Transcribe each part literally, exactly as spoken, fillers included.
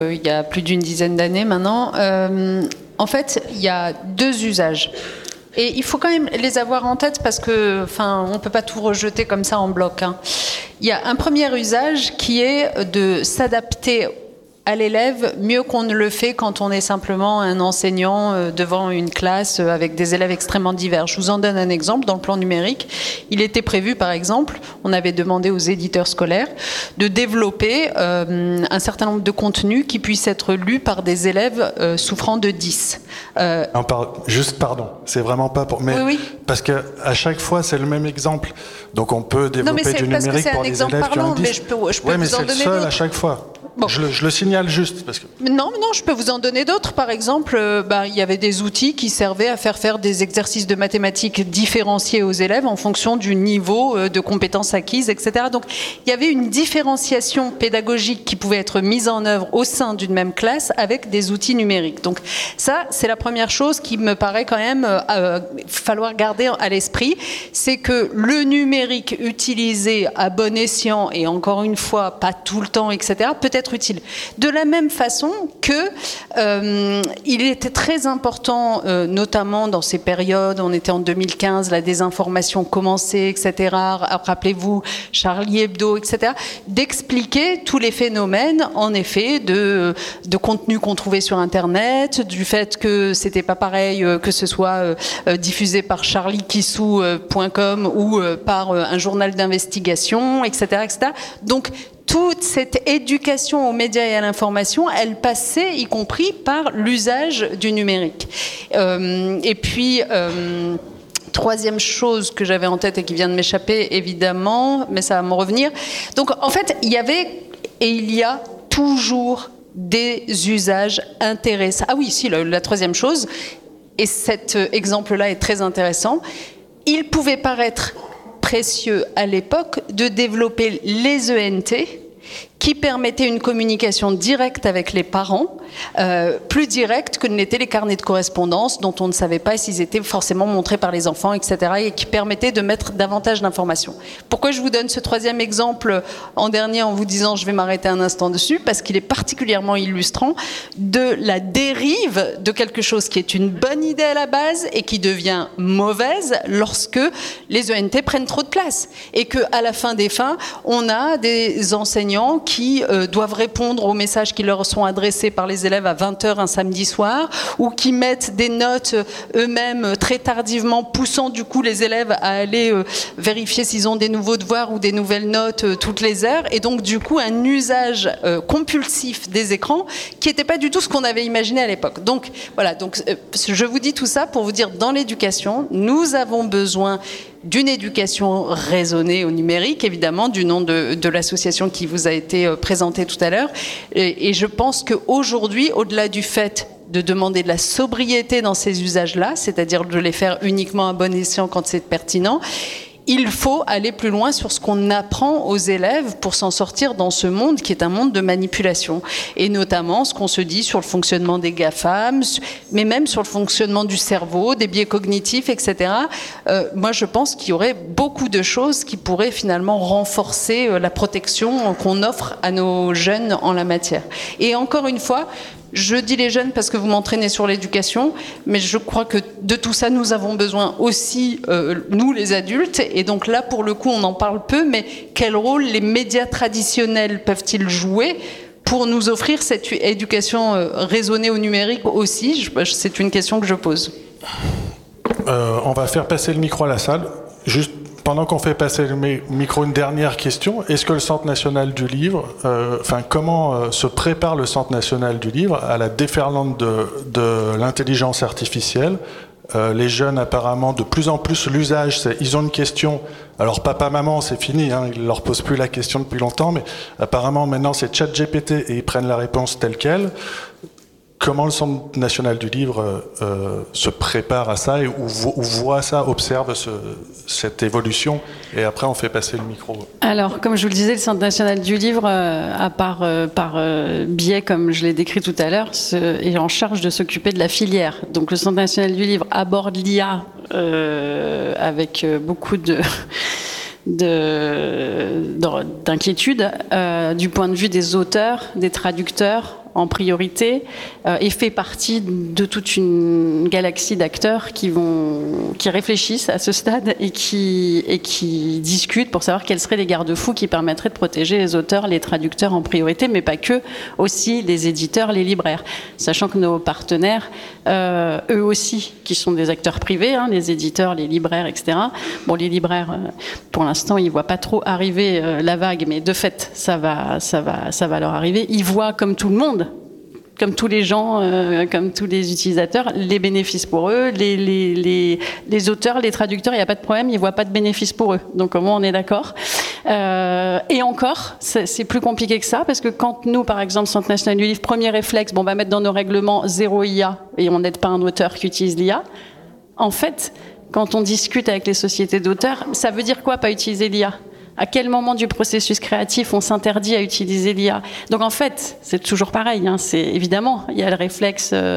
il y a plus d'une dizaine d'années maintenant. Euh, en fait, il y a deux usages. Et il faut quand même les avoir en tête parce que, enfin, on ne peut pas tout rejeter comme ça en bloc, hein. Il y a un premier usage qui est de s'adapter à l'élève mieux qu'on ne le fait quand on est simplement un enseignant devant une classe avec des élèves extrêmement divers. Je vous en donne un exemple. Dans le plan numérique, il était prévu, par exemple, on avait demandé aux éditeurs scolaires de développer euh, un certain nombre de contenus qui puissent être lus par des élèves euh, souffrant de dys. Euh... Non, par... Juste, pardon, c'est vraiment pas pour... Mais oui, oui. Parce qu'à chaque fois, c'est le même exemple. Donc on peut développer non, mais du numérique pour les élèves qui ont dys. Mais je peux, je peux ouais, mais vous en c'est le donner seul d'autres. à chaque fois. Bon. Je, le, je le signale juste. Parce que... Non, non, je peux vous en donner d'autres. Par exemple, euh, bah, il y avait des outils qui servaient à faire faire des exercices de mathématiques différenciés aux élèves en fonction du niveau euh, de compétences acquises, et cetera. Donc, il y avait une différenciation pédagogique qui pouvait être mise en œuvre au sein d'une même classe avec des outils numériques. Donc, ça, c'est la première chose qui me paraît quand même euh, falloir garder à l'esprit. C'est que le numérique utilisé à bon escient, et encore une fois, pas tout le temps, et cetera, peut être utile. De la même façon que euh, il était très important, euh, notamment dans ces périodes, on était en deux mille quinze, la désinformation commençait, et cetera. Rappelez-vous, Charlie Hebdo, et cetera. D'expliquer tous les phénomènes, en effet, de, de contenu qu'on trouvait sur Internet, du fait que c'était pas pareil euh, que ce soit euh, diffusé par charlie kissou point com ou euh, par euh, un journal d'investigation, et cetera, et cetera. Donc toute cette éducation aux médias et à l'information, elle passait, y compris par l'usage du numérique. Euh, et puis, euh, troisième chose que j'avais en tête et qui vient de m'échapper, évidemment, mais ça va me revenir. Donc, en fait, il y avait et il y a toujours des usages intéressants. Ah oui, si, la, la troisième chose, et cet exemple-là est très intéressant, il pouvait paraître précieux à l'époque de développer les E N T qui permettaient une communication directe avec les parents, euh, plus directe que ne l'étaient les carnets de correspondance dont on ne savait pas s'ils étaient forcément montrés par les enfants, et cetera, et qui permettaient de mettre davantage d'informations. Pourquoi je vous donne ce troisième exemple en dernier en vous disant, je vais m'arrêter un instant dessus, parce qu'il est particulièrement illustrant de la dérive de quelque chose qui est une bonne idée à la base et qui devient mauvaise lorsque les E N T prennent trop de place et qu'à la fin des fins, on a des enseignants qui euh, doivent répondre aux messages qui leur sont adressés par les élèves à vingt heures un samedi soir, ou qui mettent des notes euh, eux-mêmes très tardivement, poussant du coup les élèves à aller euh, vérifier s'ils ont des nouveaux devoirs ou des nouvelles notes euh, toutes les heures, et donc du coup un usage euh, compulsif des écrans qui n'était pas du tout ce qu'on avait imaginé à l'époque. Donc voilà, donc, euh, je vous dis tout ça pour vous dire, dans l'éducation, nous avons besoin d'une éducation raisonnée au numérique, évidemment, du nom de, de l'association qui vous a été présentée tout à l'heure. Et, et je pense qu'aujourd'hui, au-delà du fait de demander de la sobriété dans ces usages-là, c'est-à-dire de les faire uniquement à bon escient quand c'est pertinent, il faut aller plus loin sur ce qu'on apprend aux élèves pour s'en sortir dans ce monde qui est un monde de manipulation. Et notamment ce qu'on se dit sur le fonctionnement des GAFAM, mais même sur le fonctionnement du cerveau, des biais cognitifs, et cetera. Euh, moi, je pense qu'il y aurait beaucoup de choses qui pourraient finalement renforcer la protection qu'on offre à nos jeunes en la matière. Et encore une fois, je dis les jeunes parce que vous m'entraînez sur l'éducation, mais je crois que de tout ça, nous avons besoin aussi, euh, nous les adultes, et donc là, pour le coup, on en parle peu, mais quel rôle les médias traditionnels peuvent-ils jouer pour nous offrir cette éducation euh, raisonnée au numérique aussi? je, C'est une question que je pose. Euh, on va faire passer le micro à la salle. Juste pendant qu'on fait passer le micro, une dernière question. Est-ce que le Centre national du livre, euh, enfin, comment euh, se prépare le Centre national du livre à la déferlante de, de l'intelligence artificielle? Euh, les jeunes, apparemment, de plus en plus, l'usage, c'est, ils ont une question. Alors, papa, maman, c'est fini, hein, ils ne leur posent plus la question depuis longtemps, mais apparemment, maintenant, c'est ChatGPT et ils prennent la réponse telle qu'elle. Comment le Centre national du livre euh, se prépare à ça et ou, ou voit ça, observe ce, cette évolution? Et après, on fait passer le micro. Alors, comme je vous le disais, le Centre national du livre, euh, à part euh, par euh, biais, comme je l'ai décrit tout à l'heure, est en charge de s'occuper de la filière. Donc, le Centre national du livre aborde l'I A euh, avec beaucoup de... De, d'inquiétude euh, du point de vue des auteurs, des traducteurs, en priorité euh, et fait partie de toute une galaxie d'acteurs qui vont, qui réfléchissent à ce stade et qui, et qui discutent pour savoir quels seraient les garde-fous qui permettraient de protéger les auteurs, les traducteurs en priorité, mais pas que, aussi les éditeurs, les libraires. Sachant que nos partenaires, euh, eux aussi, qui sont des acteurs privés, hein, les éditeurs, les libraires, et cetera. Bon, les libraires, euh, pour l'instant, ils voient pas trop arriver euh, la vague, mais de fait, ça va, ça va, ça va leur arriver. Ils voient, comme tout le monde, comme tous les gens, euh, comme tous les utilisateurs, les bénéfices pour eux, les, les, les, les auteurs, les traducteurs, il n'y a pas de problème, ils ne voient pas de bénéfices pour eux. Donc, au moins, on est d'accord. Euh, et encore, c'est, c'est plus compliqué que ça, parce que quand nous, par exemple, Centre national du livre, premier réflexe, bon, on va mettre dans nos règlements zéro I A, et on n'aide pas un auteur qui utilise l'I A. En fait, quand on discute avec les sociétés d'auteurs, ça veut dire quoi, pas utiliser l'I A ? À quel moment du processus créatif on s'interdit à utiliser l'I A ? Donc en fait, c'est toujours pareil. Hein, c'est évidemment, il y a le réflexe euh,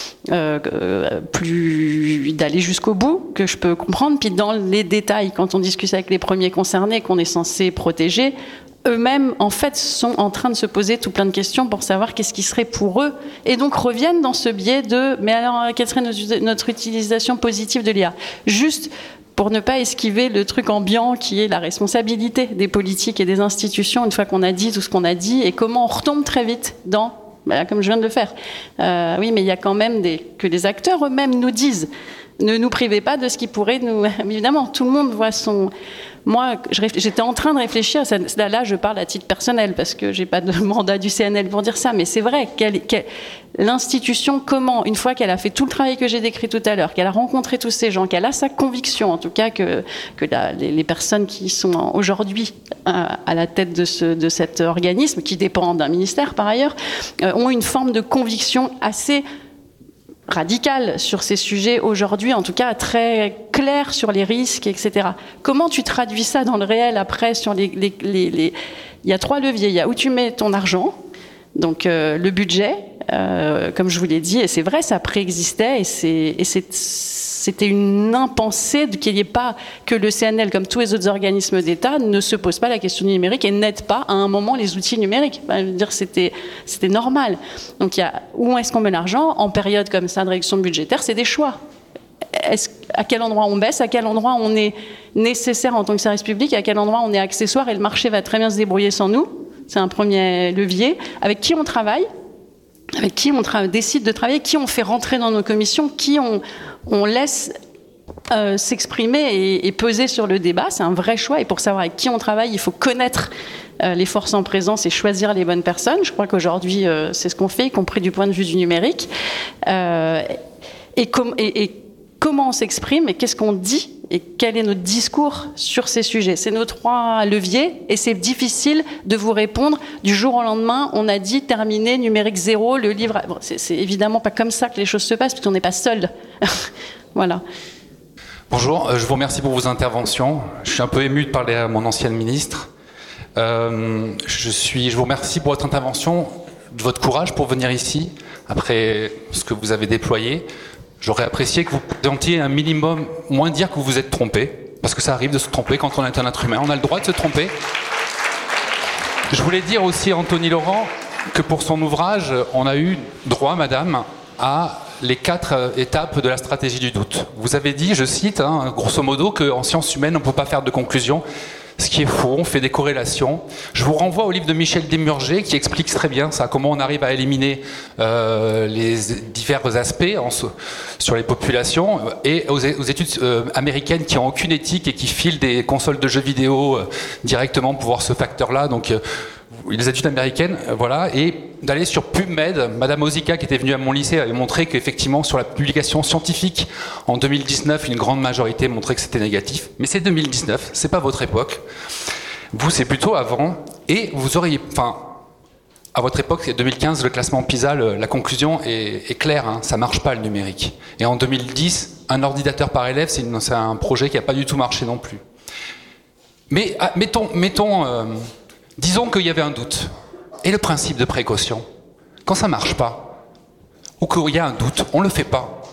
euh, plus d'aller jusqu'au bout que je peux comprendre. Puis dans les détails, quand on discute avec les premiers concernés qu'on est censé protéger, eux-mêmes en fait sont en train de se poser tout plein de questions pour savoir qu'est-ce qui serait pour eux, et donc reviennent dans ce biais de mais alors quelle serait notre, notre utilisation positive de l'I A ? Juste pour ne pas esquiver le truc ambiant qui est la responsabilité des politiques et des institutions une fois qu'on a dit tout ce qu'on a dit, et comment on retombe très vite dans, ben, comme je viens de le faire. Euh, oui, mais il y a quand même des, que les acteurs eux-mêmes nous disent, ne nous privez pas de ce qui pourrait nous... Évidemment, tout le monde voit son... Moi, j'étais en train de réfléchir, là je parle à titre personnel parce que j'ai pas de mandat du C N L pour dire ça, mais c'est vrai, qu'elle, qu'elle, l'institution, comment, une fois qu'elle a fait tout le travail que j'ai décrit tout à l'heure, qu'elle a rencontré tous ces gens, qu'elle a sa conviction, en tout cas que, que la, les, les personnes qui sont aujourd'hui à, à la tête de, ce, de cet organisme, qui dépend d'un ministère par ailleurs, euh, ont une forme de conviction assez radicale sur ces sujets aujourd'hui, en tout cas très clair sur les risques, et cetera. Comment tu traduis ça dans le réel après sur les, les, les, les... Il y a trois leviers. Il y a où tu mets ton argent, donc euh, le budget, euh, comme je vous l'ai dit, et c'est vrai, ça préexistait, et, c'est, et c'est, c'était une impensée qu'il n'y ait pas que le C N L, comme tous les autres organismes d'État, ne se pose pas la question du numérique et n'aide pas à un moment les outils numériques. Enfin, je veux dire, c'était, c'était normal. Donc, il y a, où est-ce qu'on met l'argent ? En période comme ça de réduction budgétaire, c'est des choix. Est-ce, à quel endroit on baisse ? À quel endroit on est nécessaire en tant que service public ? À quel endroit on est accessoire et le marché va très bien se débrouiller sans nous ? C'est un premier levier. Avec qui on travaille ? Avec qui on tra- décide de travailler ? Qui on fait rentrer dans nos commissions ? Qui on, on laisse euh, s'exprimer et, et peser sur le débat ? C'est un vrai choix. Et pour savoir avec qui on travaille, il faut connaître euh, les forces en présence et choisir les bonnes personnes. Je crois qu'aujourd'hui, euh, c'est ce qu'on fait, y compris du point de vue du numérique. Euh, et, com- et, et comment on s'exprime et qu'est-ce qu'on dit et quel est notre discours sur ces sujets. C'est nos trois leviers et c'est difficile de vous répondre du jour au lendemain. On a dit terminé, numérique zéro, le livre... Bon, c'est, c'est évidemment pas comme ça que les choses se passent parce qu'on n'est pas seul. Voilà. Bonjour, je vous remercie pour vos interventions. Je suis un peu ému de parler à mon ancienne ministre. Euh, je, suis, je vous remercie pour votre intervention, de votre courage pour venir ici, après ce que vous avez déployé. J'aurais apprécié que vous présentiez un minimum, moins dire que vous vous êtes trompé, parce que ça arrive de se tromper quand on est un être humain, on a le droit de se tromper. Je voulais dire aussi à Anthony Laurent que pour son ouvrage, on a eu droit, madame, à les quatre étapes de la stratégie du doute. Vous avez dit, je cite, hein, grosso modo, qu'en sciences humaines, on ne peut pas faire de conclusion. Ce qui est faux, on fait des corrélations. Je vous renvoie au livre de Michel Desmurger qui explique très bien ça, comment on arrive à éliminer euh, les divers aspects en, sur les populations, et aux, aux études euh, américaines qui n'ont aucune éthique et qui filent des consoles de jeux vidéo euh, directement pour voir ce facteur-là. Donc, euh, les études américaines, euh, voilà, et d'aller sur PubMed. Madame Ozika, qui était venue à mon lycée, avait montré qu'effectivement, sur la publication scientifique, en deux mille dix-neuf, une grande majorité montrait que c'était négatif. Mais c'est deux mille dix-neuf, c'est pas votre époque. Vous, c'est plutôt avant. Et vous auriez... Enfin, à votre époque, c'est deux mille quinze, le classement PISA, le, la conclusion est, est claire, hein, ça marche pas le numérique. Et en deux mille dix, un ordinateur par élève, c'est, une, c'est un projet qui n'a pas du tout marché non plus. Mais ah, mettons... mettons euh, disons qu'il y avait un doute. Et le principe de précaution, quand ça ne marche pas, ou qu'il y a un doute, on ne le fait pas.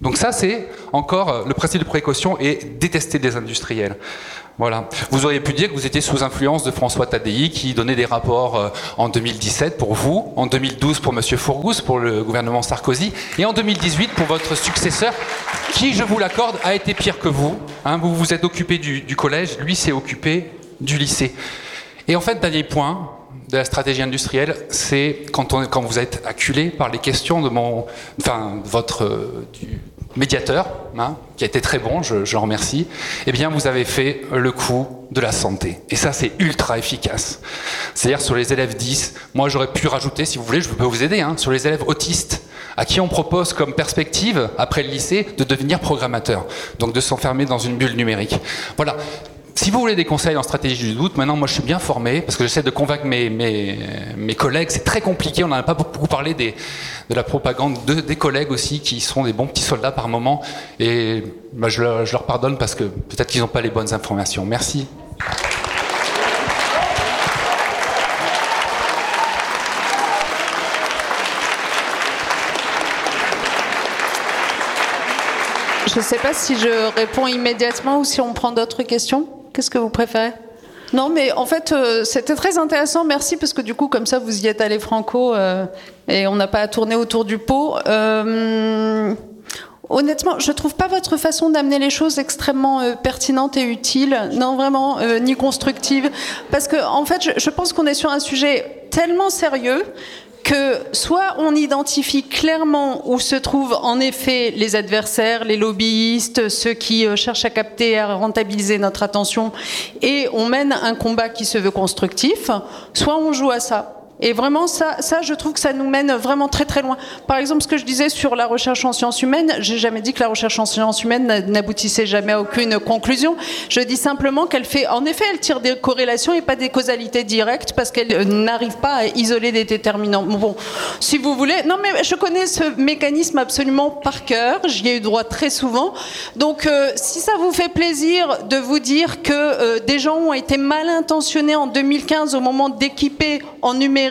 Donc ça, c'est encore le principe de précaution et détester les industriels. Voilà. Vous auriez pu dire que vous étiez sous influence de François Tadei qui donnait des rapports en deux mille dix-sept pour vous, en deux mille douze pour M. Fourgousse, pour le gouvernement Sarkozy, et en deux mille dix-huit pour votre successeur, qui, je vous l'accorde, a été pire que vous. Hein, vous vous êtes occupé du, du collège, lui s'est occupé du lycée. Et en fait, dernier point de la stratégie industrielle, c'est quand, on, quand vous êtes acculé par les questions de mon, enfin, votre euh, du médiateur, hein, qui a été très bon, je, je le remercie. Eh bien, vous avez fait le coup de la santé, et ça, c'est ultra efficace. C'est-à-dire sur les élèves dix, moi, j'aurais pu rajouter, si vous voulez, je peux vous aider, hein, sur les élèves autistes, à qui on propose comme perspective après le lycée de devenir programmateur, donc de s'enfermer dans une bulle numérique. Voilà. Si vous voulez des conseils en stratégie du doute, maintenant moi je suis bien formé, parce que j'essaie de convaincre mes, mes, mes collègues, c'est très compliqué, on n'en a pas beaucoup parlé des, de la propagande de, des collègues aussi, qui sont des bons petits soldats par moment, et bah, je, leur, je leur pardonne parce que peut-être qu'ils n'ont pas les bonnes informations. Merci. Je ne sais pas si je réponds immédiatement ou si on prend d'autres questions. Qu'est-ce que vous préférez ? Non, mais en fait, euh, c'était très intéressant. Merci, parce que du coup, comme ça, vous y êtes allé franco euh, et on n'a pas à tourner autour du pot. Euh, honnêtement, je ne trouve pas votre façon d'amener les choses extrêmement euh, pertinente et utile. Non, vraiment, euh, ni constructive. Parce que, en fait, je, je pense qu'on est sur un sujet tellement sérieux que soit on identifie clairement où se trouvent en effet les adversaires, les lobbyistes, ceux qui cherchent à capter et à rentabiliser notre attention, et on mène un combat qui se veut constructif, soit on joue à ça. Et vraiment, ça, ça, je trouve que ça nous mène vraiment très très loin. Par exemple, ce que je disais sur la recherche en sciences humaines, j'ai jamais dit que la recherche en sciences humaines n'aboutissait jamais à aucune conclusion. Je dis simplement qu'elle fait, en effet, elle tire des corrélations et pas des causalités directes, parce qu'elle n'arrive pas à isoler des déterminants. Bon, si vous voulez, non mais je connais ce mécanisme absolument par cœur, j'y ai eu droit très souvent. Donc, euh, si ça vous fait plaisir de vous dire que euh, des gens ont été mal intentionnés en deux mille quinze au moment d'équiper en numérique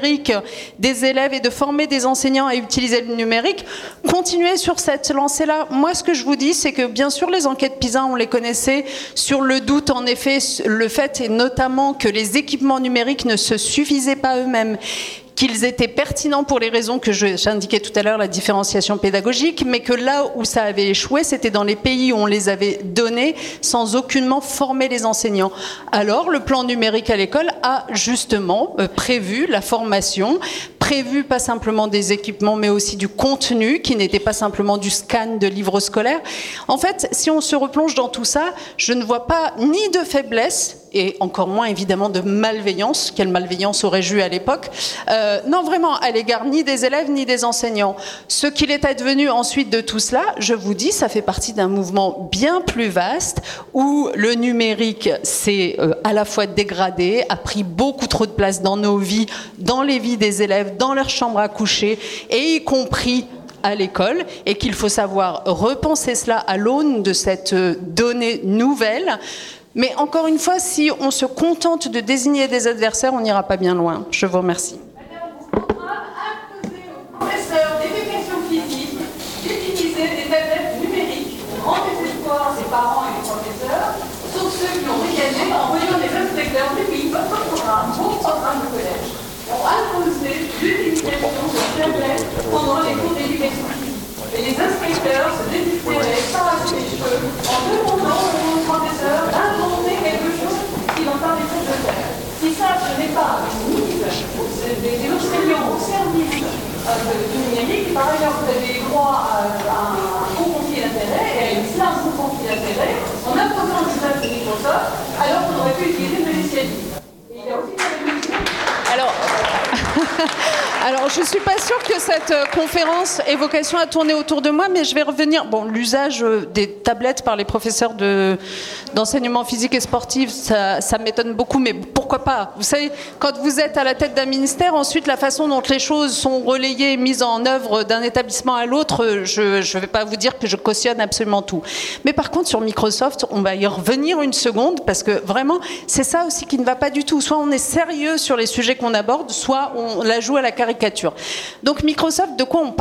des élèves et de former des enseignants à utiliser le numérique, continuez sur cette lancée-là. Moi, ce que je vous dis, c'est que bien sûr, les enquêtes PISA, on les connaissait. Sur le doute, en effet, le fait est notamment que les équipements numériques ne se suffisaient pas eux-mêmes, qu'ils étaient pertinents pour les raisons que j'indiquais tout à l'heure, la différenciation pédagogique, mais que là où ça avait échoué, c'était dans les pays où on les avait donnés sans aucunement former les enseignants. Alors, le plan numérique à l'école a justement prévu la formation, prévu pas simplement des équipements, mais aussi du contenu, qui n'était pas simplement du scan de livres scolaires. En fait, si on se replonge dans tout ça, je ne vois pas ni de faiblesse, et encore moins évidemment de malveillance, quelle malveillance aurais-je eu à l'époque, euh, non vraiment à l'égard ni des élèves ni des enseignants. Ce qu'il est advenu ensuite de tout cela, je vous dis, ça fait partie d'un mouvement bien plus vaste, où le numérique s'est euh, à la fois dégradé, a pris beaucoup trop de place dans nos vies, dans les vies des élèves, dans leurs chambres à coucher, et y compris à l'école, et qu'il faut savoir repenser cela à l'aune de cette donnée nouvelle. Mais encore une fois, si on se contente de désigner des adversaires, on n'ira pas bien loin. Je vous remercie. Imposer aux professeurs d'éducation physique d'utiliser des tablettes numériques en désespoir des parents et des professeurs, sauf ceux qui ont ricané en voyant des inspecteurs publics, votre programme, vos programmes de collège, ont imposé l'utilisation de tablettes pendant les cours d'éducation physique. Et les inspecteurs se désespéraient, s'arrachaient les cheveux, en demandant aux professeurs d'inventer quelque chose qui leur permettrait de faire. Si ça, ce n'est pas une mise des enseignants au service euh, du numérique, par ailleurs, vous avez droit à, à un gros conflit d'intérêt et à une slave de conflit d'intérêt en imposant des usage de Microsoft, alors qu'on aurait pu utiliser le logiciel libre. Et il y a aussi une Alors, alors, je ne suis pas sûre que cette conférence ait vocation à tourner autour de moi, mais je vais revenir. Bon, l'usage des tablettes par les professeurs de, d'enseignement physique et sportif, ça, ça m'étonne beaucoup, mais pourquoi pas ? Vous savez, quand vous êtes à la tête d'un ministère, ensuite, la façon dont les choses sont relayées et mises en œuvre d'un établissement à l'autre, je ne vais pas vous dire que je cautionne absolument tout. Mais par contre, sur Microsoft, on va y revenir une seconde, parce que vraiment, c'est ça aussi qui ne va pas du tout. Soit on est sérieux sur les sujets qu'on aborde, soit on la joue à la caricature. Donc Microsoft, de quoi on parle ?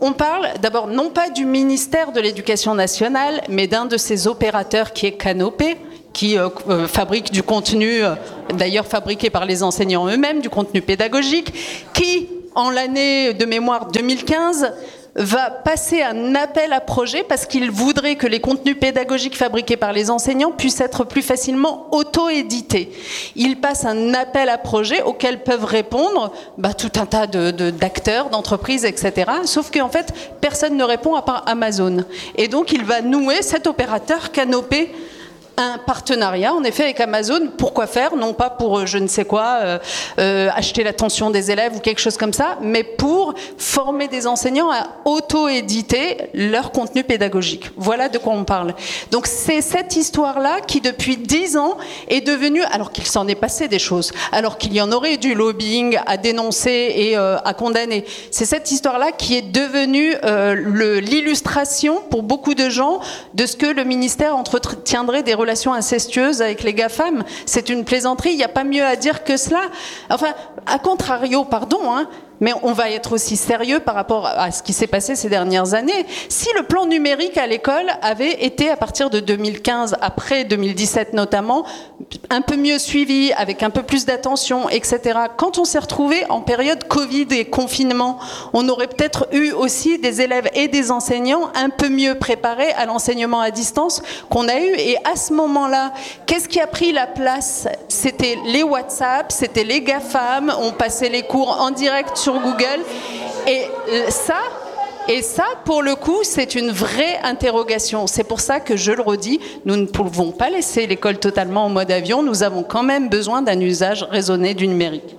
on parle d'abord non pas du ministère de l'Éducation nationale, mais d'un de ses opérateurs qui est Canopé, qui euh, euh, fabrique du contenu, euh, d'ailleurs fabriqué par les enseignants eux-mêmes, du contenu pédagogique, qui, en l'année de mémoire deux mille quinze, va passer un appel à projet parce qu'il voudrait que les contenus pédagogiques fabriqués par les enseignants puissent être plus facilement auto-édités. Il passe un appel à projet auquel peuvent répondre bah, tout un tas de, de, d'acteurs, d'entreprises, et cetera. Sauf qu'en fait, personne ne répond à part Amazon. Et donc, il va nouer, cet opérateur Canopé, un partenariat, en effet, avec Amazon. Pourquoi faire? Non pas pour je ne sais quoi, euh, euh, acheter l'attention des élèves ou quelque chose comme ça, mais pour former des enseignants à auto-éditer leur contenu pédagogique. Voilà de quoi on parle. Donc c'est cette histoire-là qui, depuis dix ans, est devenue, alors qu'il s'en est passé des choses, alors qu'il y en aurait du lobbying à dénoncer et euh, à condamner, c'est cette histoire-là qui est devenue euh, le, l'illustration pour beaucoup de gens de ce que le ministère entretiendrait des relations incestueuses avec les GAFAM. C'est une plaisanterie, il n'y a pas mieux à dire que cela. Enfin, à contrario, pardon, hein, mais on va être aussi sérieux par rapport à ce qui s'est passé ces dernières années. Si le plan numérique à l'école avait été, à partir de deux mille quinze, après deux mille dix-sept notamment, un peu mieux suivi, avec un peu plus d'attention, et cetera, quand on s'est retrouvé en période Covid et confinement, on aurait peut-être eu aussi des élèves et des enseignants un peu mieux préparés à l'enseignement à distance qu'on a eu. Et à ce moment-là, qu'est-ce qui a pris la place? C'était les WhatsApp, c'était les GAFAM, on passait les cours en direct sur Google, et ça, et ça, pour le coup, c'est une vraie interrogation. C'est pour ça que, je le redis, nous ne pouvons pas laisser l'école totalement en mode avion. Nous avons quand même besoin d'un usage raisonné du numérique.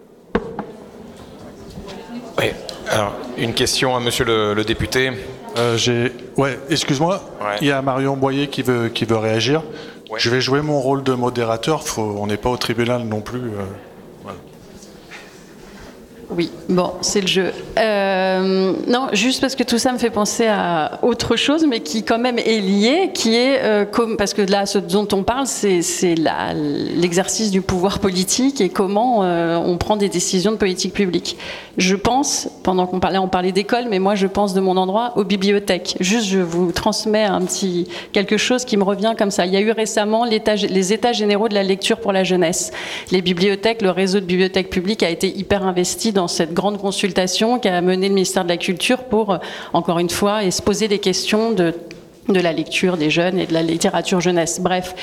Oui, alors, une question à monsieur le, le député. Euh, j'ai... Ouais, excuse-moi, ouais. Il y a Marion Boyer qui veut, qui veut réagir. Ouais. Je vais jouer mon rôle de modérateur, faut... on n'est pas au tribunal non plus. Euh... Voilà. Oui, bon, c'est le jeu. Euh, non, juste parce que tout ça me fait penser à autre chose, mais qui quand même est lié, qui est, euh, comme, parce que là, ce dont on parle, c'est, c'est la, l'exercice du pouvoir politique et comment euh, on prend des décisions de politique publique. Je pense, pendant qu'on parlait, on parlait d'école, mais moi je pense de mon endroit aux bibliothèques. Juste, je vous transmets un petit quelque chose qui me revient comme ça. Il y a eu récemment l'état, les états généraux de la lecture pour la jeunesse. Les bibliothèques, le réseau de bibliothèques publiques a été hyper investi dans cette grande consultation qu'a mené le ministère de la Culture pour, encore une fois, et se poser des questions de, de la lecture des jeunes et de la littérature jeunesse. Bref,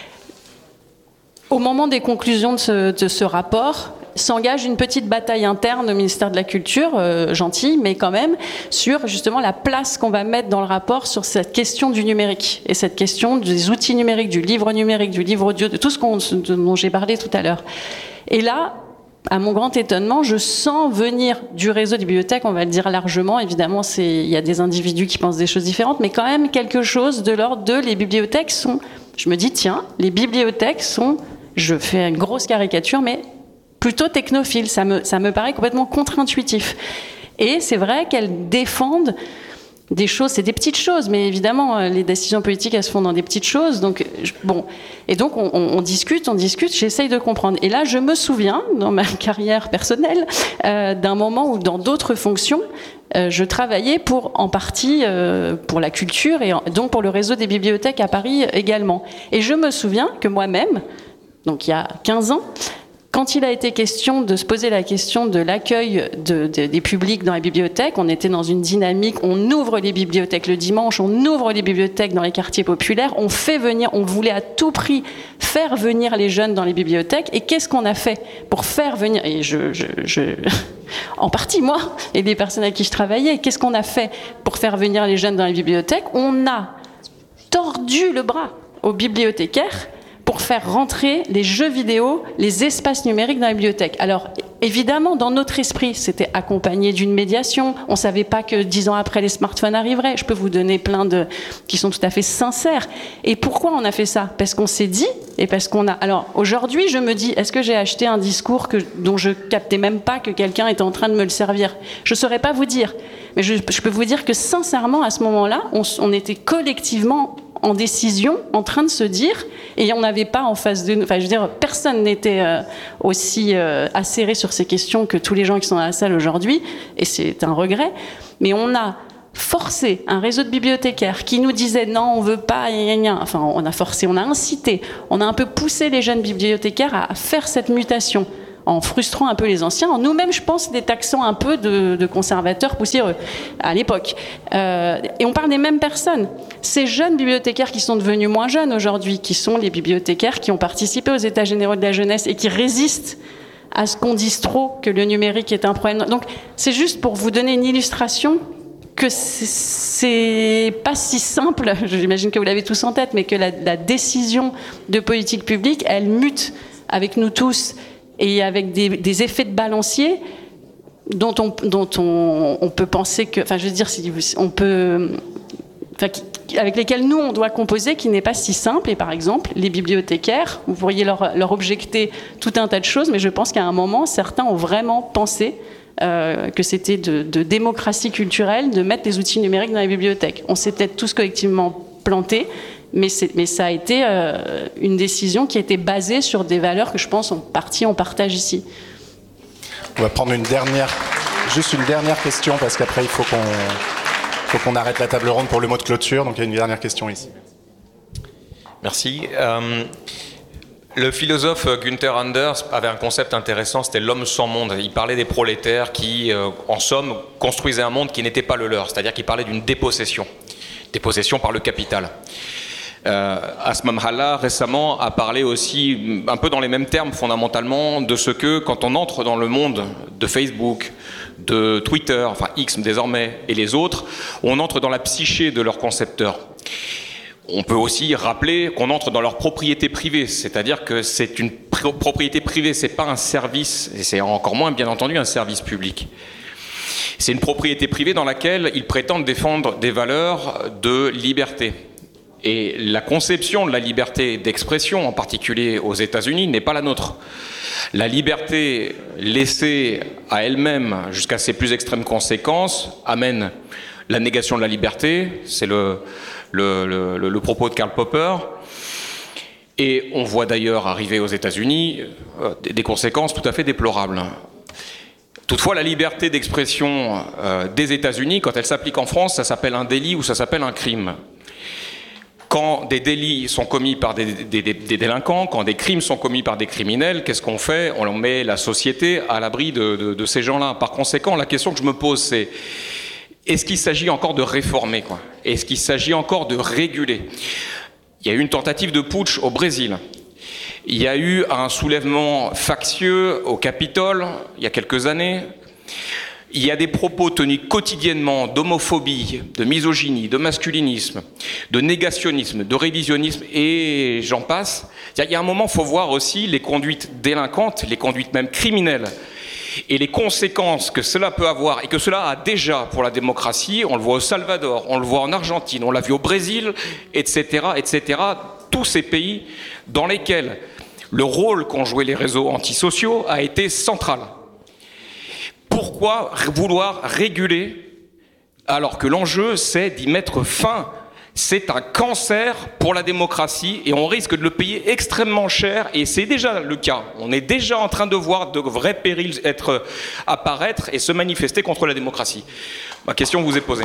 au moment des conclusions de ce, de ce rapport, s'engage une petite bataille interne au ministère de la Culture, euh, gentille, mais quand même, sur justement la place qu'on va mettre dans le rapport sur cette question du numérique et cette question des outils numériques, du livre numérique, du livre audio, de tout ce qu'on, dont j'ai parlé tout à l'heure. Et là, à mon grand étonnement, je sens venir du réseau des bibliothèques, on va le dire largement, évidemment, c'est, il y a des individus qui pensent des choses différentes, mais quand même quelque chose de l'ordre de les bibliothèques sont, je me dis, tiens, les bibliothèques sont, je fais une grosse caricature, mais plutôt technophiles, ça me, ça me paraît complètement contre-intuitif. Et c'est vrai qu'elles défendent des choses, c'est des petites choses, mais évidemment, les décisions politiques, elles se font dans des petites choses. Donc, bon. Et donc, on, on, on discute, on discute, j'essaye de comprendre. Et là, je me souviens, dans ma carrière personnelle, euh, d'un moment où, dans d'autres fonctions, euh, je travaillais pour, en partie, euh, pour la culture, et en, donc pour le réseau des bibliothèques à Paris également. Et je me souviens que moi-même, donc il y a quinze ans, quand il a été question de se poser la question de l'accueil de, de, des publics dans les bibliothèques, on était dans une dynamique, on ouvre les bibliothèques le dimanche, on ouvre les bibliothèques dans les quartiers populaires, on fait venir, on voulait à tout prix faire venir les jeunes dans les bibliothèques. Et qu'est-ce qu'on a fait pour faire venir, et je, je, je en partie moi et des personnes avec qui je travaillais, qu'est-ce qu'on a fait pour faire venir les jeunes dans les bibliothèques? On a tordu le bras aux bibliothécaires pour faire rentrer les jeux vidéo, les espaces numériques dans la bibliothèque. Alors, évidemment, dans notre esprit, c'était accompagné d'une médiation. On ne savait pas que dix ans après, les smartphones arriveraient. Je peux vous donner plein de... qui sont tout à fait sincères. Et pourquoi on a fait ça? Parce qu'on s'est dit, et parce qu'on a... Alors, aujourd'hui, je me dis, est-ce que j'ai acheté un discours que... dont je captais même pas que quelqu'un était en train de me le servir? Je ne saurais pas vous dire. Mais je, je peux vous dire que, sincèrement, à ce moment-là, on, on était collectivement en décision, en train de se dire, et on n'avait pas en face de nous, enfin je veux dire, personne n'était euh, aussi euh, acéré sur ces questions que tous les gens qui sont dans la salle aujourd'hui, et c'est un regret, mais on a forcé un réseau de bibliothécaires qui nous disait non, on veut pas, gna, gna, gna. Enfin on a forcé, on a incité, on a un peu poussé les jeunes bibliothécaires à faire cette mutation, en frustrant un peu les anciens, en nous-mêmes, je pense, détaxant un peu de, de conservateurs poussiéreux à l'époque. Euh, et on parle des mêmes personnes. Ces jeunes bibliothécaires qui sont devenus moins jeunes aujourd'hui, qui sont les bibliothécaires qui ont participé aux États généraux de la jeunesse et qui résistent à ce qu'on dise trop que le numérique est un problème. Donc, c'est juste pour vous donner une illustration que c'est pas si simple, j'imagine que vous l'avez tous en tête, mais que la, la décision de politique publique, elle mute avec nous tous, et avec des, des effets de balancier dont on, dont on, on peut penser que, enfin je veux dire, si on peut, enfin, avec lesquels nous on doit composer, qui n'est pas si simple. Et par exemple, les bibliothécaires, vous pourriez leur, leur objecter tout un tas de choses, mais je pense qu'à un moment, certains ont vraiment pensé euh, que c'était de, de démocratie culturelle de mettre des outils numériques dans les bibliothèques. On s'est peut-être tous collectivement plantés. Mais, mais ça a été euh, une décision qui a été basée sur des valeurs que je pense en partie on partage ici. On va prendre une dernière, juste une dernière question parce qu'après il faut qu'on, faut qu'on arrête la table ronde pour le mot de clôture. Donc il y a une dernière question ici. Merci. Euh, le philosophe Günther Anders avait un concept intéressant, c'était l'homme sans monde. Il parlait des prolétaires qui, euh, en somme, construisaient un monde qui n'était pas le leur. C'est-à-dire qu'il parlait d'une dépossession. Dépossession par le capital. Euh, Asmam Halla récemment a parlé aussi un peu dans les mêmes termes fondamentalement de ce que quand on entre dans le monde de Facebook, de Twitter, enfin X désormais et les autres, on entre dans la psyché de leurs concepteurs. On peut aussi rappeler qu'on entre dans leur propriété privée, c'est-à-dire que c'est une pr- propriété privée, c'est pas un service, et c'est encore moins bien entendu un service public. C'est une propriété privée dans laquelle ils prétendent défendre des valeurs de liberté. Et la conception de la liberté d'expression, en particulier aux États-Unis, n'est pas la nôtre. La liberté laissée à elle-même jusqu'à ses plus extrêmes conséquences amène la négation de la liberté, c'est le, le, le, le propos de Karl Popper. Et on voit d'ailleurs arriver aux États-Unis euh, des conséquences tout à fait déplorables. Toutefois, la liberté d'expression euh, des États-Unis, quand elle s'applique en France, ça s'appelle un délit ou ça s'appelle un crime. Quand des délits sont commis par des, des, des, des délinquants, quand des crimes sont commis par des criminels, qu'est-ce qu'on fait? On met la société à l'abri de, de, de ces gens-là. Par conséquent, la question que je me pose, c'est est-ce qu'il s'agit encore de réformer, quoi? Est-ce qu'il s'agit encore de réguler? Il y a eu une tentative de putsch au Brésil. Il y a eu un soulèvement factieux au Capitole, il y a quelques années. Il y a des propos tenus quotidiennement d'homophobie, de misogynie, de masculinisme, de négationnisme, de révisionnisme, et j'en passe. Il y a un moment, il faut voir aussi les conduites délinquantes, les conduites même criminelles, et les conséquences que cela peut avoir, et que cela a déjà pour la démocratie. On le voit au Salvador, on le voit en Argentine, on l'a vu au Brésil, et cetera, et cetera. Tous ces pays dans lesquels le rôle qu'ont joué les réseaux antisociaux a été central. Pourquoi vouloir réguler alors que l'enjeu c'est d'y mettre fin? C'est un cancer pour la démocratie et on risque de le payer extrêmement cher, et c'est déjà le cas. On est déjà en train de voir de vrais périls être, apparaître et se manifester contre la démocratie. Ma question vous est posée.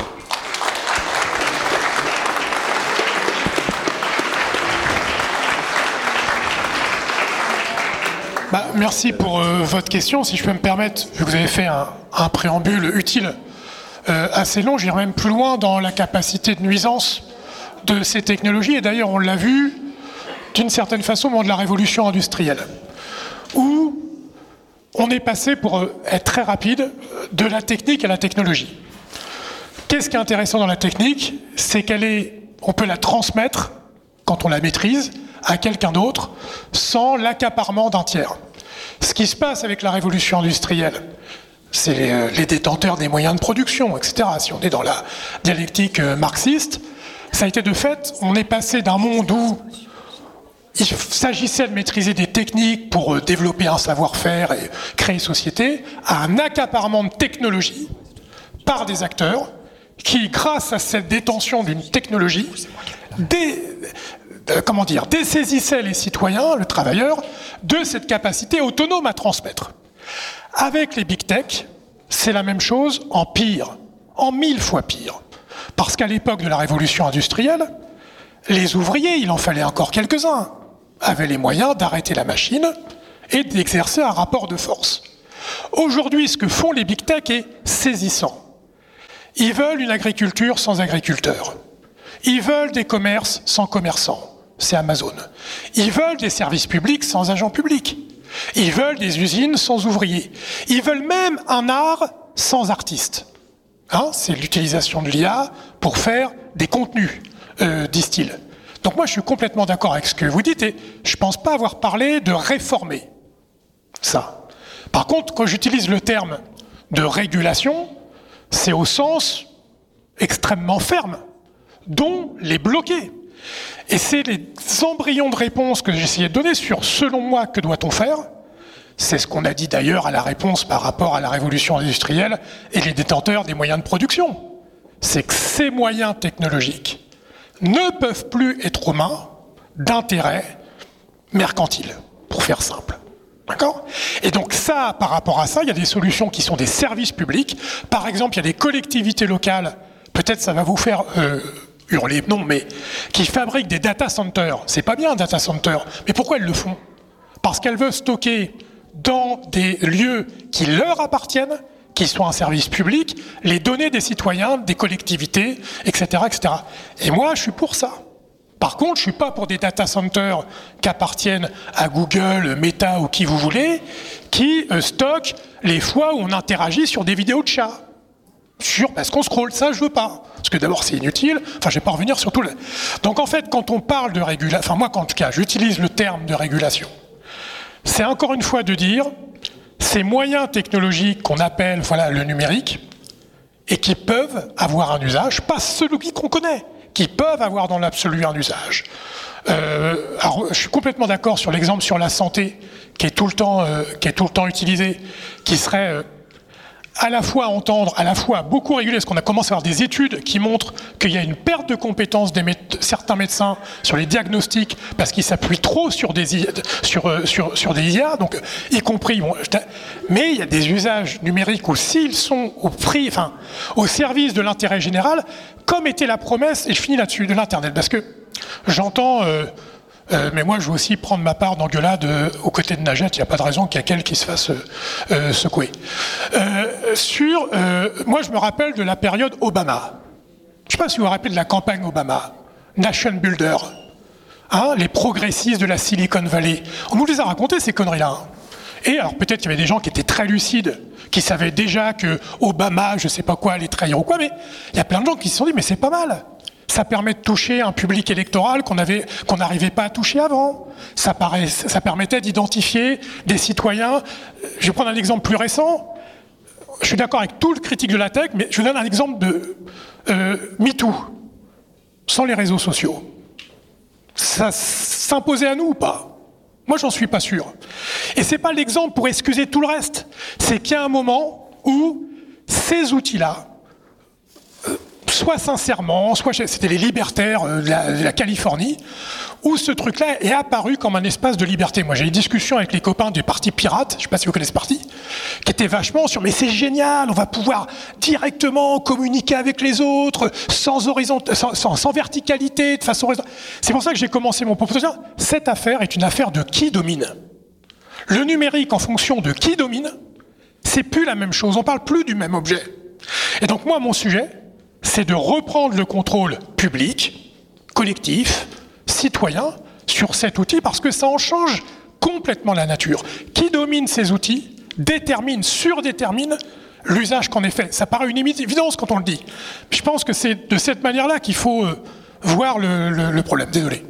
Bah, merci pour euh, votre question. Si je peux me permettre, vu que vous avez fait un, un préambule utile euh, assez long, j'irai même plus loin dans la capacité de nuisance de ces technologies. Et d'ailleurs, on l'a vu d'une certaine façon au moment de la révolution industrielle, où on est passé, pour euh, être très rapide, de la technique à la technologie. Qu'est-ce qui est intéressant dans la technique? C'est qu'elle est, on peut la transmettre, quand on la maîtrise, à quelqu'un d'autre, sans l'accaparement d'un tiers. Ce qui se passe avec la révolution industrielle, c'est les, les détenteurs des moyens de production, et cetera. Si on est dans la dialectique marxiste, ça a été de fait, on est passé d'un monde où il s'agissait de maîtriser des techniques pour développer un savoir-faire et créer une société, à un accaparement de technologie par des acteurs qui, grâce à cette détention d'une technologie, dé, euh, comment dire, dessaisissait les citoyens, le travailleur, de cette capacité autonome à transmettre. Avec les big tech, c'est la même chose en pire, en mille fois pire. Parce qu'à l'époque de la révolution industrielle, les ouvriers, il en fallait encore quelques-uns, avaient les moyens d'arrêter la machine et d'exercer un rapport de force. Aujourd'hui, ce que font les big tech est saisissant. Ils veulent une agriculture sans agriculteurs. Ils veulent des commerces sans commerçants. C'est Amazon. Ils veulent des services publics sans agents publics. Ils veulent des usines sans ouvriers. Ils veulent même un art sans artistes. Hein, c'est l'utilisation de l'I A pour faire des contenus, euh, disent-ils. Donc moi, je suis complètement d'accord avec ce que vous dites et je ne pense pas avoir parlé de réformer ça. Par contre, quand j'utilise le terme de régulation, c'est au sens extrêmement ferme, dont les bloquer. Et c'est les embryons de réponse que j'ai essayé de donner sur, selon moi, que doit-on faire? C'est ce qu'on a dit d'ailleurs à la réponse par rapport à la révolution industrielle et les détenteurs des moyens de production. C'est que ces moyens technologiques ne peuvent plus être aux mains d'intérêts mercantiles, pour faire simple. D'accord? Et donc ça, par rapport à ça, il y a des solutions qui sont des services publics. Par exemple, il y a des collectivités locales, peut-être ça va vous faire euh, hurler, non, mais qui fabriquent des data centers. C'est pas bien un data center, mais pourquoi elles le font? Parce qu'elles veulent stocker dans des lieux qui leur appartiennent, qui sont un service public, les données des citoyens, des collectivités, et cetera, et cetera. Et moi, je suis pour ça. Par contre, je ne suis pas pour des data centers qui appartiennent à Google, Meta ou qui vous voulez, qui euh, stockent les fois où on interagit sur des vidéos de chats. Sur, parce qu'on scrolle, ça je veux pas. Parce que d'abord c'est inutile, enfin je vais pas revenir sur tout le... Donc en fait, quand on parle de régulation, enfin moi en tout cas, j'utilise le terme de régulation, c'est encore une fois de dire, ces moyens technologiques qu'on appelle voilà, le numérique, et qui peuvent avoir un usage, pas celui qu'on connaît, qui peuvent avoir dans l'absolu un usage. Euh, alors, je suis complètement d'accord sur l'exemple sur la santé, qui est tout le temps, euh, qui est tout le temps utilisé, qui serait euh, à la fois entendre, à la fois beaucoup réguler, parce qu'on a commencé à avoir des études qui montrent qu'il y a une perte de compétences des mé- certains médecins sur les diagnostics, parce qu'ils s'appuient trop sur des, I A, sur, euh, sur, sur des I A, donc y compris... Bon, mais il y a des usages numériques où s'ils sont au prix, enfin, au service de l'intérêt général, comme était la promesse, et je finis là-dessus, de l'Internet, parce que j'entends... Euh, Euh, mais moi, je veux aussi prendre ma part d'engueulade euh, aux côtés de Najat. Il n'y a pas de raison qu'il y ait quelqu'un qui se fasse euh, euh, secouer. Euh, sur, euh, moi, je me rappelle de la période Obama. Je ne sais pas si vous vous rappelez de la campagne Obama. Nation Builder. Hein, les progressistes de la Silicon Valley. On nous les a racontés, ces conneries-là. Hein. Et alors, peut-être qu'il y avait des gens qui étaient très lucides, qui savaient déjà que Obama, je ne sais pas quoi, allait trahir ou quoi, mais il y a plein de gens qui se sont dit, mais c'est pas mal. Ça permet de toucher un public électoral qu'on avait, qu'on n'arrivait pas à toucher avant. Ça, paraît, ça permettait d'identifier des citoyens. Je vais prendre un exemple plus récent. Je suis d'accord avec tout le critique de la tech, mais je vous donne un exemple de euh, MeToo, sans les réseaux sociaux. Ça s'imposait à nous ou pas? Moi, j'en suis pas sûr. Et c'est pas l'exemple pour excuser tout le reste. C'est qu'il y a un moment où ces outils-là, soit sincèrement, soit c'était les libertaires de la, de la Californie, où ce truc-là est apparu comme un espace de liberté. Moi, j'ai eu une discussion avec les copains du parti Pirate, je ne sais pas si vous connaissez ce parti, qui était vachement sur « mais c'est génial, on va pouvoir directement communiquer avec les autres, sans, horizon, sans, sans, sans verticalité, de façon horizontale ». C'est pour ça que j'ai commencé mon propos. Cette affaire est une affaire de qui domine. Le numérique, en fonction de qui domine, c'est plus la même chose, on ne parle plus du même objet. Et donc moi, mon sujet, c'est de reprendre le contrôle public, collectif, citoyen, sur cet outil, parce que ça en change complètement la nature. Qui domine ces outils détermine, surdétermine l'usage qu'en est fait. Ça paraît une évidence quand on le dit. Je pense que c'est de cette manière-là qu'il faut euh, voir le, le, le problème. Désolé.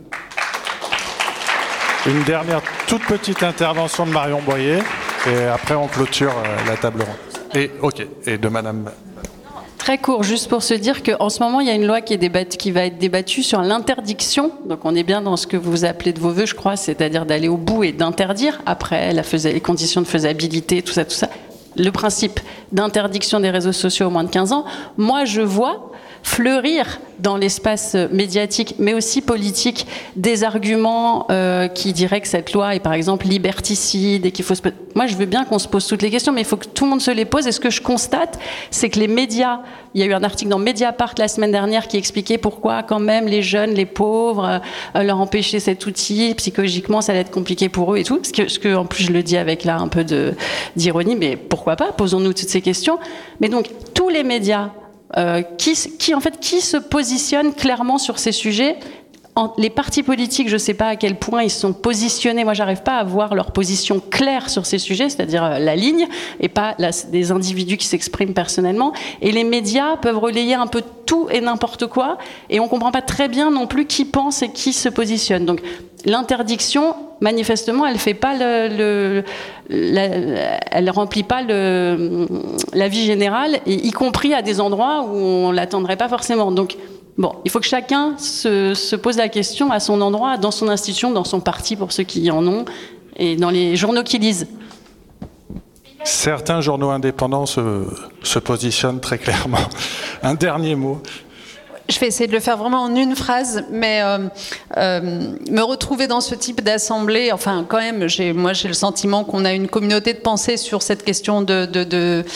Une dernière toute petite intervention de Marion Boyer, et après on clôture euh, la table ronde. Et, ok, et de Madame... Très court, juste pour se dire qu'en ce moment, il y a une loi qui, est débattue, qui va être débattue sur l'interdiction. Donc on est bien dans ce que vous appelez de vos voeux, je crois, c'est-à-dire d'aller au bout et d'interdire, après la fais- les conditions de faisabilité, tout ça, tout ça. Le principe d'interdiction des réseaux sociaux aux moins de quinze ans, moi je vois fleurir dans l'espace médiatique, mais aussi politique, des arguments euh, qui diraient que cette loi est par exemple liberticide et qu'il faut se... Moi, je veux bien qu'on se pose toutes les questions, mais il faut que tout le monde se les pose. Et ce que je constate, c'est que les médias, il y a eu un article dans Mediapart la semaine dernière qui expliquait pourquoi quand même les jeunes, les pauvres, euh, leur empêcher cet outil, psychologiquement ça allait être compliqué pour eux et tout. Parce que, ce que en plus je le dis avec là un peu de, d'ironie, mais pourquoi pas, posons-nous toutes ces questions. Mais donc tous les médias euh, qui, qui en fait qui se positionnent clairement sur ces sujets. En, les partis politiques, je ne sais pas à quel point ils sont positionnés. Moi, j'arrive pas à voir leur position claire sur ces sujets, c'est-à-dire euh, la ligne, et pas la, des individus qui s'expriment personnellement. Et les médias peuvent relayer un peu tout et n'importe quoi, et on comprend pas très bien non plus qui pense et qui se positionne. Donc, l'interdiction, manifestement, elle fait pas le, le la, elle remplit pas le, la vie générale, et y compris à des endroits où on l'attendrait pas forcément. Donc bon, il faut que chacun se, se pose la question à son endroit, dans son institution, dans son parti, pour ceux qui en ont, et dans les journaux qu'ils lisent. Certains journaux indépendants se, se positionnent très clairement. Un dernier mot. Je vais essayer de le faire vraiment en une phrase, mais euh, euh, me retrouver dans ce type d'assemblée, enfin quand même, j'ai, moi j'ai le sentiment qu'on a une communauté de pensée sur cette question de... de, de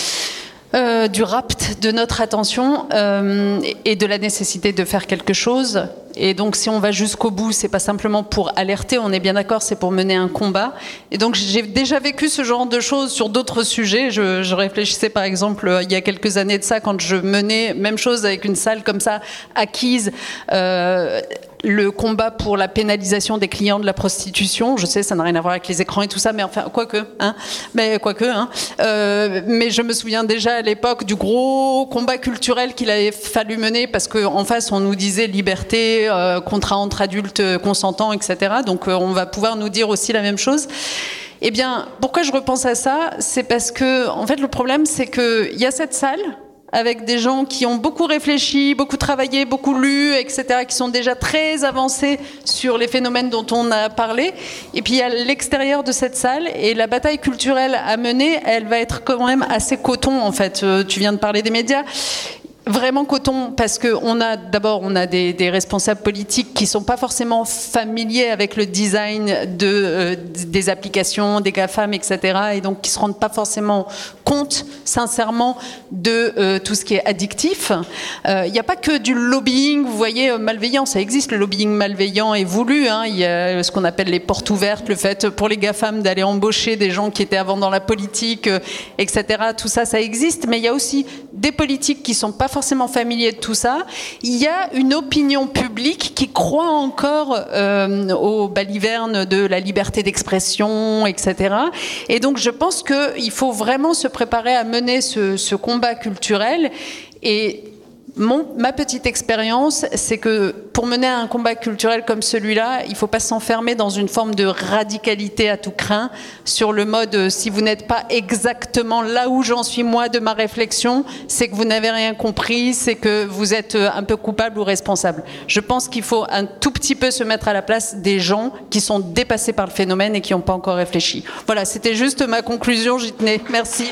Euh, du rapt de notre attention euh, et de la nécessité de faire quelque chose. Et donc si on va jusqu'au bout, c'est pas simplement pour alerter, on est bien d'accord, c'est pour mener un combat. Et donc j'ai déjà vécu ce genre de choses sur d'autres sujets. Je, je réfléchissais par exemple il y a quelques années de ça, quand je menais, même chose avec une salle comme ça, acquise, euh, le combat pour la pénalisation des clients de la prostitution. Je sais, ça n'a rien à voir avec les écrans et tout ça, mais enfin, quoique, hein, mais quoique, hein. Euh, mais je me souviens déjà à l'époque du gros combat culturel qu'il avait fallu mener, parce qu'en face, on nous disait liberté, euh, contrat entre adultes consentants, et cetera. Donc, euh, on va pouvoir nous dire aussi la même chose. Eh bien, pourquoi je repense à ça? C'est parce que, en fait, le problème, c'est qu'il y a cette salle avec des gens qui ont beaucoup réfléchi, beaucoup travaillé, beaucoup lu, et cetera, qui sont déjà très avancés sur les phénomènes dont on a parlé. Et puis il y a l'extérieur de cette salle, et la bataille culturelle à mener, elle va être quand même assez coton, en fait. Euh, tu viens de parler des médias. Vraiment coton, parce que on a d'abord on a des, des responsables politiques qui sont pas forcément familiers avec le design de euh, des applications, des GAFAM, et cetera, et donc qui se rendent pas forcément compte, sincèrement, de euh, tout ce qui est addictif. Il euh, n'y a pas que du lobbying, vous voyez, malveillant, ça existe, le lobbying malveillant est voulu. Hein. Il y a ce qu'on appelle les portes ouvertes, le fait pour les GAFAM d'aller embaucher des gens qui étaient avant dans la politique, euh, et cetera. Tout ça, ça existe, mais il y a aussi des politiques qui sont pas forcément familiers de tout ça. Il y a une opinion publique qui croit encore euh, aux balivernes de la liberté d'expression, et cetera. Et donc je pense qu'il faut vraiment se préparer à mener ce, ce combat culturel. Et Mon, ma petite expérience, c'est que pour mener un combat culturel comme celui-là, il ne faut pas s'enfermer dans une forme de radicalité à tout crin, sur le mode euh, si vous n'êtes pas exactement là où j'en suis moi de ma réflexion, c'est que vous n'avez rien compris, c'est que vous êtes un peu coupable ou responsable. Je pense qu'il faut un tout petit peu se mettre à la place des gens qui sont dépassés par le phénomène et qui n'ont pas encore réfléchi. Voilà, c'était juste ma conclusion, j'y tenais. Merci.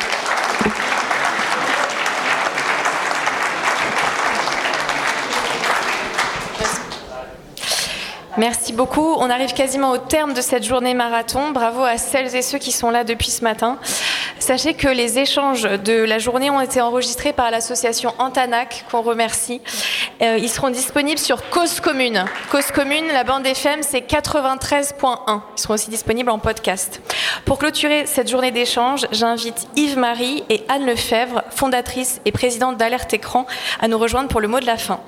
Merci beaucoup. On arrive quasiment au terme de cette journée marathon. Bravo à celles et ceux qui sont là depuis ce matin. Sachez que les échanges de la journée ont été enregistrés par l'association Antanac, qu'on remercie. Euh, ils seront disponibles sur Cause Commune. Cause Commune, la bande F M, c'est quatre-vingt-treize point un. Ils seront aussi disponibles en podcast. Pour clôturer cette journée d'échange, j'invite Yves-Marie et Anne Lefebvre, fondatrice et présidente d'Alerte Écran, à nous rejoindre pour le mot de la fin.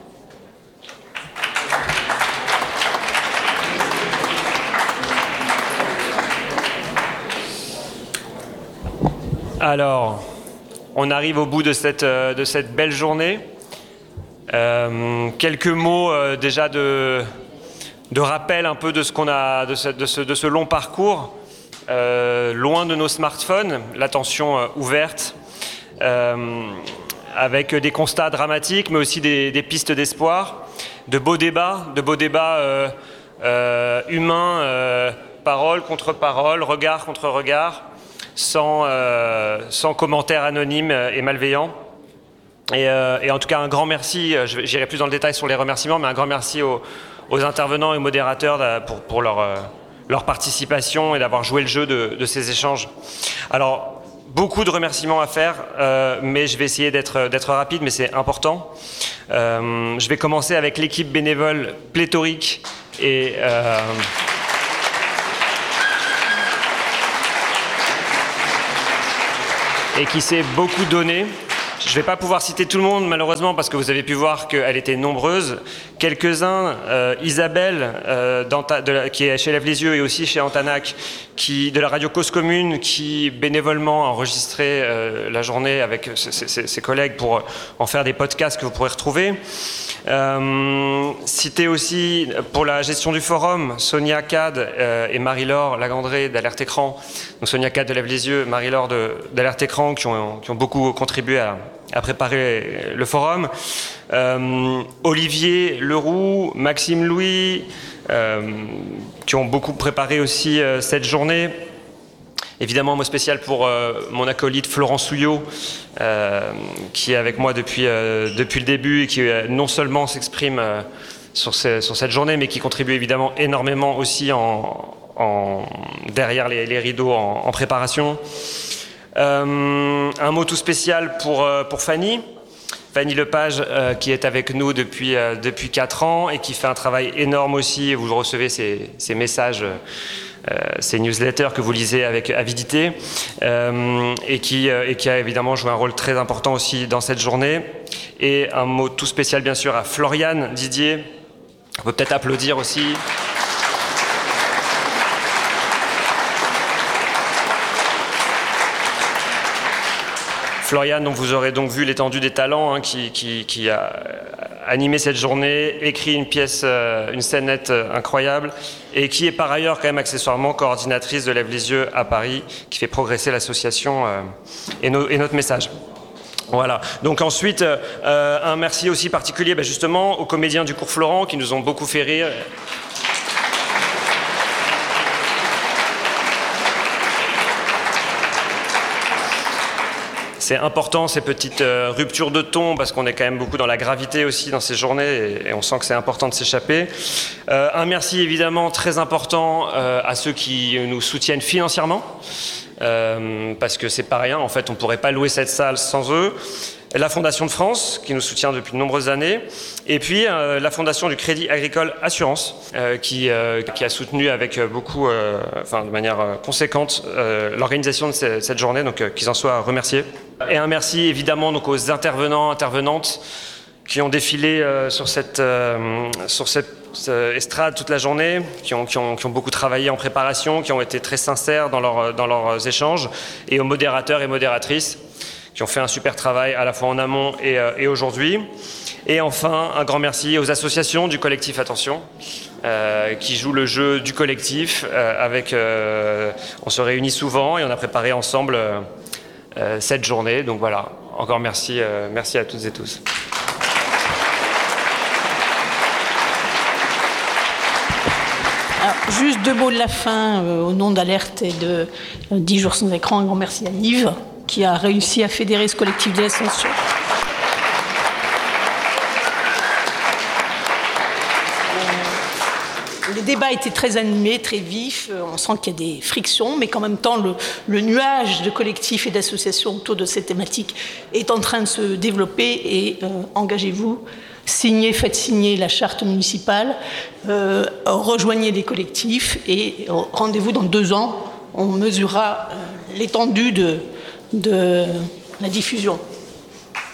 Alors, on arrive au bout de cette, de cette belle journée. Euh, quelques mots euh, déjà de, de rappel un peu de ce qu'on a, de ce, de ce, de ce long parcours. Euh, loin de nos smartphones, l'attention euh, ouverte, euh, avec des constats dramatiques, mais aussi des, des pistes d'espoir, de beaux débats, de beaux débats euh, euh, humains, euh, parole contre parole, regard contre regard. Sans, euh, sans commentaires anonymes et malveillants. Et, euh, et en tout cas, un grand merci, j'irai plus dans le détail sur les remerciements, mais un grand merci aux, aux intervenants et modérateurs pour, pour leur, euh, leur participation et d'avoir joué le jeu de, de ces échanges. Alors, beaucoup de remerciements à faire, euh, mais je vais essayer d'être d'être rapide, mais c'est important. Euh, je vais commencer avec l'équipe bénévole pléthorique et... Euh, et qui s'est beaucoup donné. Je ne vais pas pouvoir citer tout le monde, malheureusement, parce que vous avez pu voir qu'elle était nombreuse. Quelques-uns, euh, Isabelle, euh, de la, qui est chez Lève les Yeux et aussi chez Antanac, qui, de la radio Cause Commune, qui bénévolement a enregistré euh, la journée avec ses, ses, ses collègues pour en faire des podcasts que vous pourrez retrouver. Euh, citer aussi, pour la gestion du forum, Sonia Cad euh, et Marie-Laure Lagandré d'Alerte Écran. Donc Sonia Cad de Lève les Yeux, Marie-Laure d'Alerte Écran, qui ont, qui ont beaucoup contribué à à préparer le forum. Euh, Olivier Leroux, Maxime Louis, euh, qui ont beaucoup préparé aussi euh, cette journée. Évidemment, un mot spécial pour euh, mon acolyte Florent Souillot, euh, qui est avec moi depuis, euh, depuis le début et qui euh, non seulement s'exprime euh, sur, ces, sur cette journée, mais qui contribue évidemment énormément aussi en, en, derrière les, les rideaux en, en préparation. Euh, un mot tout spécial pour, euh, pour Fanny, Fanny Lepage, euh, qui est avec nous depuis, euh, depuis quatre ans et qui fait un travail énorme aussi. Vous recevez ces, ces messages, euh, ces newsletters que vous lisez avec avidité euh, et, qui, euh, et qui a évidemment joué un rôle très important aussi dans cette journée. Et un mot tout spécial bien sûr à Floriane Didier. On peut peut-être applaudir aussi. Floriane, dont vous aurez donc vu l'étendue des talents, hein, qui, qui, qui a animé cette journée, écrit une pièce, euh, une scénette euh, incroyable, et qui est par ailleurs quand même accessoirement coordinatrice de Lève les Yeux à Paris, qui fait progresser l'association euh, et, no, et notre message. Voilà. Donc ensuite, euh, un merci aussi particulier bah, justement aux comédiens du cours Florent qui nous ont beaucoup fait rire. C'est important ces petites euh, ruptures de ton parce qu'on est quand même beaucoup dans la gravité aussi dans ces journées et, et on sent que c'est important de s'échapper. Euh, un merci évidemment très important euh, à ceux qui nous soutiennent financièrement euh, parce que c'est pas rien, en fait on pourrait pas louer cette salle sans eux. La Fondation de France, qui nous soutient depuis de nombreuses années, et puis euh, la Fondation du Crédit Agricole Assurance, euh, qui, euh, qui a soutenu avec beaucoup, euh, enfin de manière conséquente, euh, l'organisation de ce, cette journée, donc euh, qu'ils en soient remerciés. Et un merci évidemment donc aux intervenants, intervenantes, qui ont défilé euh, sur cette, euh, sur cette euh, estrade toute la journée, qui ont, qui, ont, qui ont beaucoup travaillé en préparation, qui ont été très sincères dans, leur, dans leurs échanges, et aux modérateurs et modératrices, qui ont fait un super travail à la fois en amont et, euh, et aujourd'hui. Et enfin, un grand merci aux associations du collectif Attention, euh, qui jouent le jeu du collectif. Euh, avec, euh, on se réunit souvent et on a préparé ensemble euh, euh, cette journée. Donc voilà, encore merci, euh, merci à toutes et tous. Alors, juste deux mots de la fin euh, au nom d'Alerte et de euh, dix jours sans écran. Un grand merci à Yves, qui a réussi à fédérer ce collectif de l'ascension. Les débats étaient très animés, très vifs. On sent qu'il y a des frictions, mais qu'en même temps, le, le nuage de collectifs et d'associations autour de cette thématique est en train de se développer. Et euh, engagez-vous, signez, faites signer la charte municipale, euh, rejoignez les collectifs et euh, rendez-vous dans deux ans. On mesurera euh, l'étendue de de la diffusion.